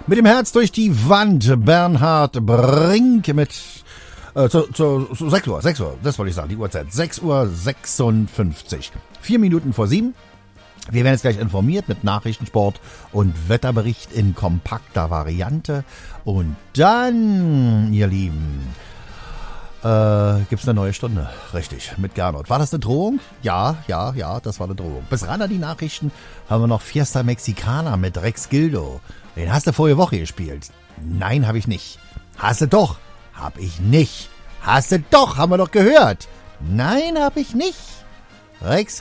Mit dem Herz durch die Wand, Bernhard Brink mit zu 6 Uhr, das wollte ich sagen, die Uhrzeit, 6:56 Uhr, 4 Minuten vor 7. Wir werden jetzt gleich informiert mit Nachrichten, Sport und Wetterbericht in kompakter Variante. Und dann, ihr Lieben, gibt's eine neue Stunde. Richtig, mit Gernot. War das eine Drohung? Ja, das war eine Drohung. Bis ran an die Nachrichten haben wir noch Fiesta Mexicana mit Rex Gildo. Den hast du vorige Woche gespielt. Nein, habe ich nicht. Hast du doch. Hab ich nicht. Hast du doch, haben wir doch gehört. Nein, hab ich nicht. Rex